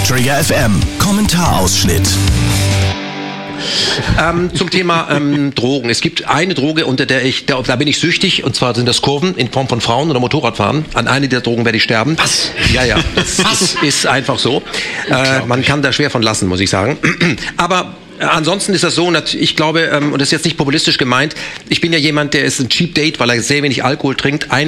Trigger FM Kommentarausschnitt. Zum Thema Drogen. Es gibt eine Droge, da bin ich süchtig, und zwar sind das Kurven in Form von Frauen oder Motorradfahren. An eine der Drogen werde ich sterben. Was? Ja, das ist einfach so. Man kann da schwer von lassen, muss ich sagen. Aber ansonsten ist das so, ich glaube, und das ist jetzt nicht populistisch gemeint, ich bin ja jemand, der ist ein Cheap Date, weil er sehr wenig Alkohol trinkt.